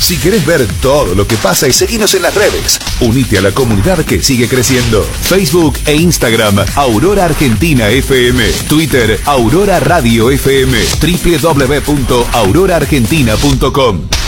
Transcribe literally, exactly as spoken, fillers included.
Si querés ver todo lo que pasa y seguinos en las redes, unite a la comunidad que sigue creciendo. Facebook e Instagram, Aurora Argentina F M. Twitter, Aurora Radio F M. doble u doble u doble u punto aurora argentina punto com.